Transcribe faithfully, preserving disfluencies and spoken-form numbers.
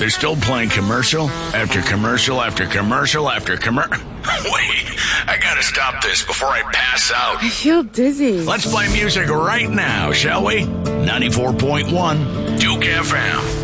They're still playing commercial after commercial after commercial after commercial. Wait, I gotta stop this before I pass out. I feel dizzy. Let's play music right now, shall we? ninety-four point one Duke F M.